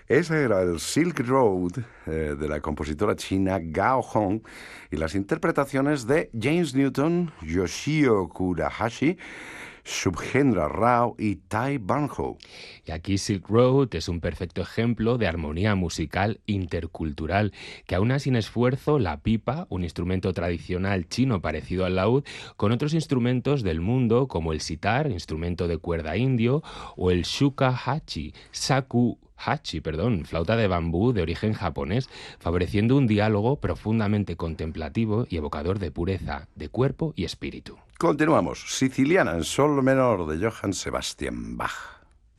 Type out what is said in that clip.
Ese era el Silk Road de la compositora china Gao Hong y las interpretaciones de James Newton, Yoshio Kurahashi, Subhendra Rao y Tai Banho. Y aquí Silk Road es un perfecto ejemplo de armonía musical intercultural, que aúna sin esfuerzo la pipa, un instrumento tradicional chino parecido al laúd, con otros instrumentos del mundo como el sitar, instrumento de cuerda indio, o el shakuhachi, flauta de bambú de origen japonés, favoreciendo un diálogo profundamente contemplativo y evocador de pureza de cuerpo y espíritu. Continuamos. Siciliana en sol menor de Johann Sebastian Bach.